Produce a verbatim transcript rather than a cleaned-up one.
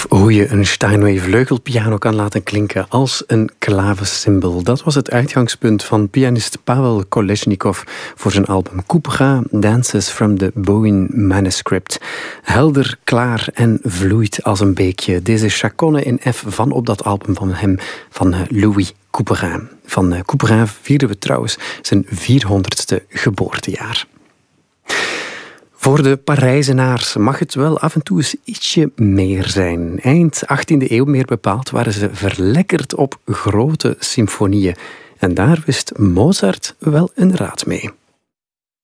Hoe je een Steinway vleugelpiano kan laten klinken als een klavecimbal. Dat was het uitgangspunt van pianist Pavel Kolesnikov voor zijn album Kupra, Dances from the Bowen Manuscript. Helder, klaar en vloeit als een beekje. Deze chaconne in F van op dat album van hem, van Louis Couperin. Van Couperin vierden we trouwens zijn vierhonderdste geboortejaar. Voor de Parijzenaars mag het wel af en toe eens ietsje meer zijn. Eind achttiende eeuw meer bepaald waren ze verlekkerd op grote symfonieën. En daar wist Mozart wel een raad mee.